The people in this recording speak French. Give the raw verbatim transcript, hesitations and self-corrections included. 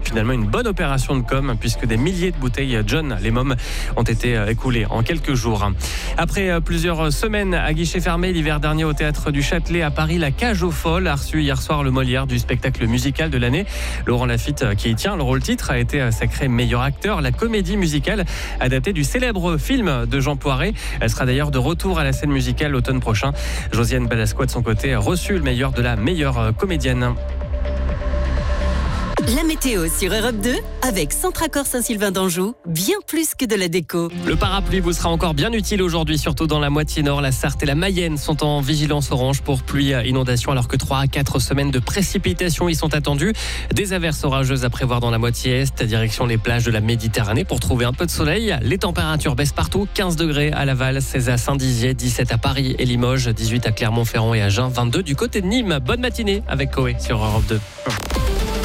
Finalement, une bonne opération de com puisque des milliers de bouteilles John les Mômes ont été écoulées en quelques jours. Après plusieurs semaines à guichet fermé l'hiver dernier au Théâtre du Châtelet à Paris, la Cage aux Folles a reçu hier soir le Molière du spectacle musical de l'année. Laurent Lafitte, qui y tient le rôle titre, a été sacré meilleur acteur. La comédie musicale adaptée du célèbre film de Jean Poiret. Elle sera d'ailleurs de retour à la scène musicale l'automne prochain. Josiane Balasco, de son côté, a reçu le meilleur de la meilleure comédienne. La météo sur Europe deux avec Centracor Saint-Sylvain d'Anjou, bien plus que de la déco. Le parapluie vous sera encore bien utile aujourd'hui, surtout dans la moitié nord. La Sarthe et la Mayenne sont en vigilance orange pour pluie et inondation, alors que trois à quatre semaines de précipitations y sont attendues. Des averses orageuses à prévoir dans la moitié est, direction les plages de la Méditerranée pour trouver un peu de soleil. Les températures baissent partout, quinze degrés à Laval, seize à Saint-Dizier, dix-sept à Paris et Limoges, dix-huit à Clermont-Ferrand et Agen, vingt-deux du côté de Nîmes. Bonne matinée avec Coé sur Europe deux.